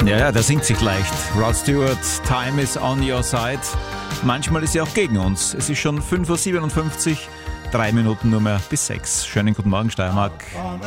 Ja, der singt sich leicht. Rod Stewart, Time is on your side. Manchmal ist sie auch gegen uns. Es ist schon 5.57 Uhr, 3 Minuten nur mehr bis 6. Schönen guten Morgen, Steiermark.